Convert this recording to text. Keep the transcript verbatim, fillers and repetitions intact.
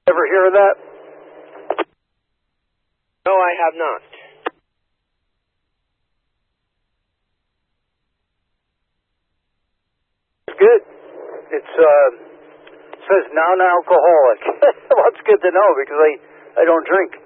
Ever hear of that? No, I have not. It's good. It's, uh, says non-alcoholic. Well, it's good to know because I, I don't drink.